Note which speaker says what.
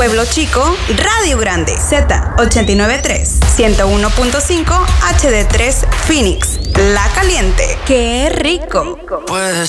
Speaker 1: Pueblo Chico, Radio Grande, Z89.3, 101.5, HD3 Phoenix, La Caliente. ¡Qué rico!
Speaker 2: Puede